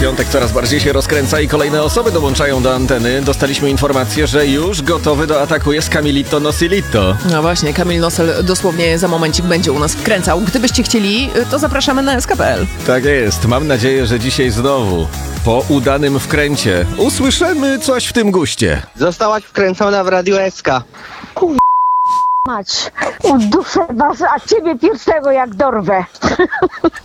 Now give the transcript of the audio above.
Piątek coraz bardziej się rozkręca i kolejne osoby dołączają do anteny. Dostaliśmy informację, że już gotowy do ataku jest Camilito Nosilito. No właśnie, Kamil Nosel dosłownie za momencik będzie u nas wkręcał. Gdybyście chcieli, to zapraszamy na SK.pl. Tak jest. Mam nadzieję, że dzisiaj znowu, po udanym wkręcie, usłyszymy coś w tym guście. Zostałaś wkręcona w Radio SK. Mać, uduszę was, a ciebie pierwszego jak dorwę.